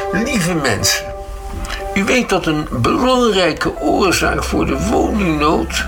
Lieve mensen, u weet dat een belangrijke oorzaak voor de woningnood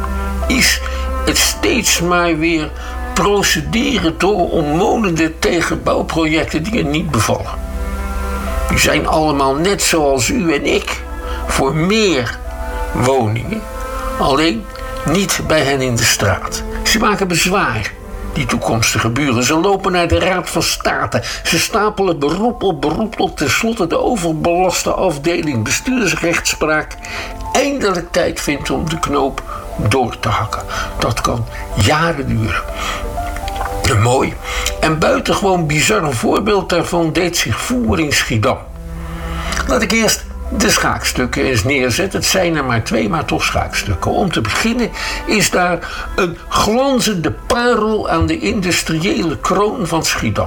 is het steeds maar weer procederen door omwonenden tegen bouwprojecten die er niet bevallen. Die zijn allemaal net zoals u en ik voor meer woningen, alleen niet bij hen in de straat. Ze maken bezwaar, die toekomstige buren. Ze lopen naar de Raad van State. Ze stapelen beroep op beroep tot tenslotte de overbelaste afdeling bestuursrechtspraak eindelijk tijd vindt om de knoop door te hakken. Dat kan jaren duren. Een mooi en buitengewoon bizar voorbeeld daarvan deed zich voor in Schiedam. Laat ik eerst de schaakstukken eens neerzetten. Het zijn er maar 2, maar toch schaakstukken. Om te beginnen is daar een glanzende parel aan de industriële kroon van Schiedam.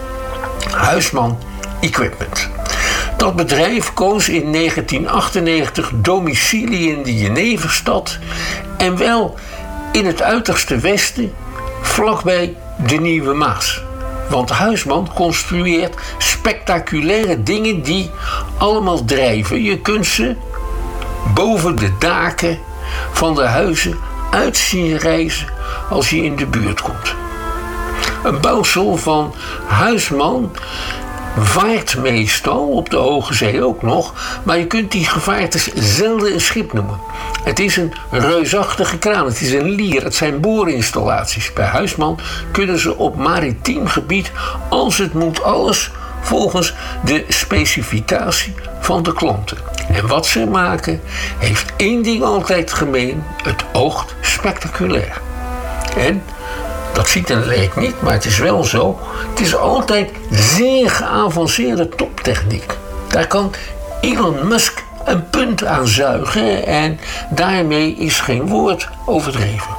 Huisman Equipment. Dat bedrijf koos in 1998 domicilie in de Jeneverstad en wel in het uiterste westen, vlakbij de Nieuwe Maas. Want Huisman construeert spectaculaire dingen die allemaal drijven. Je kunt ze boven de daken van de huizen uit zien reizen als je in de buurt komt. Een bouwsel van Huisman vaart meestal, op de Hoge Zee ook nog, maar je kunt die gevaartes zelden een schip noemen. Het is een reusachtige kraan, het is een lier, het zijn boorinstallaties. Bij Huisman kunnen ze op maritiem gebied, als het moet, alles volgens de specificatie van de klanten. En wat ze maken heeft één ding altijd gemeen: het oogt spectaculair. En dat ziet een leek niet, maar het is wel zo. Het is altijd zeer geavanceerde toptechniek. Daar kan Elon Musk een punt aan zuigen en daarmee is geen woord overdreven.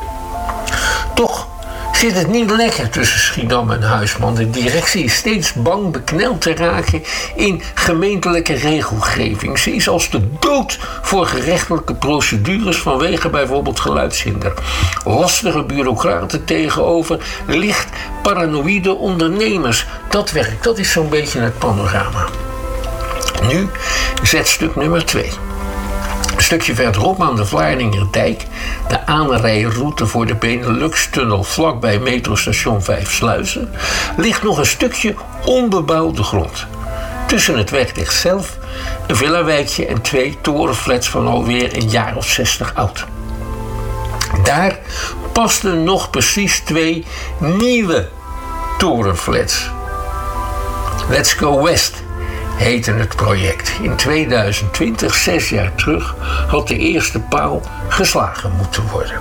Toch zit het niet lekker tussen Schiedam en Huisman. De directie is steeds bang bekneld te raken in gemeentelijke regelgeving. Ze is als de dood voor gerechtelijke procedures vanwege bijvoorbeeld geluidshinder. Lastige bureaucraten tegenover licht paranoïde ondernemers. Dat werkt, dat is zo'n beetje het panorama. Nu zetstuk nummer 2. Een stukje verderop aan de Vlaardingerdijk, de aanrijroute voor de Benelux-tunnel vlakbij metrostation Vijfsluizen, ligt nog een stukje onbebouwde grond. Tussen het wegdicht zelf, een villawijkje en 2 torenflats van alweer een jaar of 60 oud. Daar pasten nog precies 2 nieuwe torenflats. Let's Go West heette het project. In 2020, 6 jaar terug, had de eerste paal geslagen moeten worden.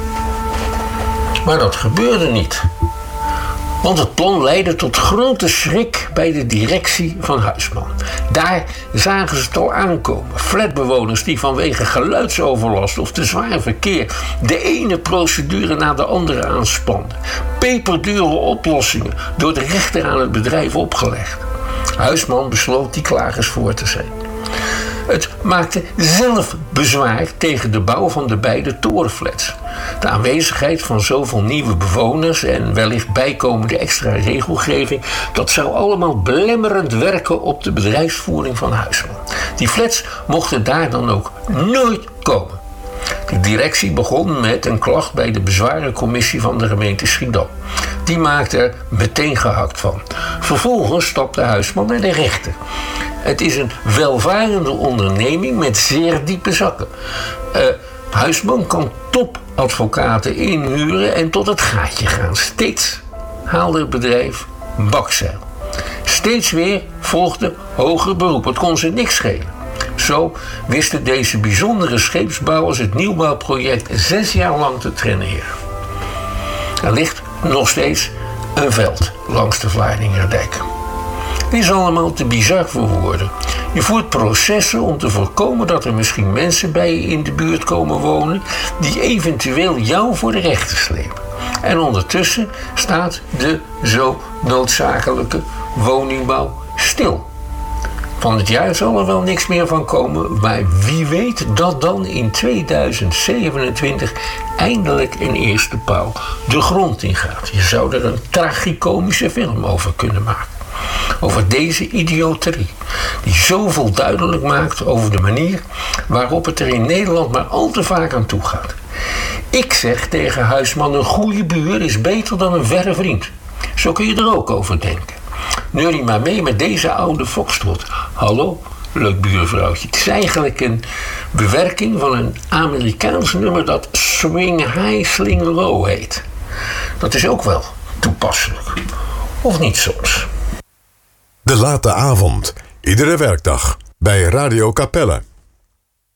Maar dat gebeurde niet. Want het plan leidde tot grote schrik bij de directie van Huisman. Daar zagen ze het al aankomen. Flatbewoners die vanwege geluidsoverlast of te zwaar verkeer de ene procedure na de andere aanspanden. Peperdure oplossingen door de rechter aan het bedrijf opgelegd. Huisman besloot die klagers voor te zijn. Het maakte zelf bezwaar tegen de bouw van de beide torenflats. De aanwezigheid van zoveel nieuwe bewoners en wellicht bijkomende extra regelgeving, dat zou allemaal belemmerend werken op de bedrijfsvoering van Huisman. Die flats mochten daar dan ook nooit komen. De directie begon met een klacht bij de bezwarencommissie van de gemeente Schiedam. Die maakte er meteen gehakt van. Vervolgens stapte Huisman naar de rechter. Het is een welvarende onderneming met zeer diepe zakken. Huisman kan topadvocaten inhuren en tot het gaatje gaan. Steeds haalde het bedrijf bakzeil. Steeds weer volgde hoger beroep. Het kon ze niks schelen. Zo wisten deze bijzondere scheepsbouwers het nieuwbouwproject 6 jaar lang te traineren. Er ligt nog steeds een veld langs de Vlaardingerdijk. Dit is allemaal te bizar voor woorden. Je voert processen om te voorkomen dat er misschien mensen bij je in de buurt komen wonen die eventueel jou voor de rechter slepen. En ondertussen staat de zo noodzakelijke woningbouw stil. Van het jaar zal er wel niks meer van komen, maar wie weet dat dan in 2027 eindelijk een eerste paal de grond ingaat. Je zou er een tragicomische film over kunnen maken. over deze idioterie, die zoveel duidelijk maakt over de manier waarop het er in Nederland maar al te vaak aan toe gaat. Ik zeg tegen Huisman, een goede buur is beter dan een verre vriend. Zo kun je er ook over denken. Neurie maar mee met deze oude foxtrot. Hallo, leuk buurvrouwtje. Het is eigenlijk een bewerking van een Amerikaans nummer dat Swing High, Sling Low heet. Dat is ook wel toepasselijk. Of niet soms? De Late Avond. Iedere werkdag bij Radio Capelle.